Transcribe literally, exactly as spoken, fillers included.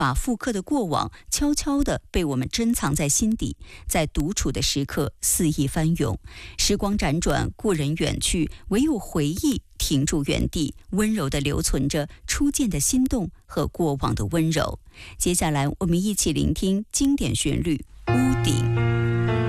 把复刻的过往悄悄地被我们珍藏在心底，在独处的时刻肆意翻涌。时光辗转，故人远去，唯有回忆停住原地，温柔地留存着初见的心动和过往的温柔。接下来，我们一起聆听经典旋律《屋顶》。